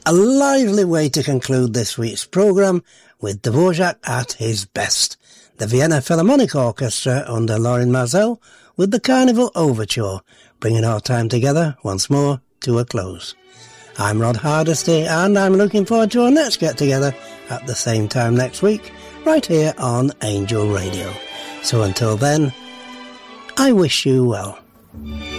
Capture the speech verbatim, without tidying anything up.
A lively way to conclude this week's programme with Dvorak at his best. The Vienna Philharmonic Orchestra under Lorin Maazel with the Carnival Overture, bringing our time together once more to a close. I'm Rod Hardesty, and I'm looking forward to our next get-together at the same time next week, right here on Angel Radio. So until then, I wish you well.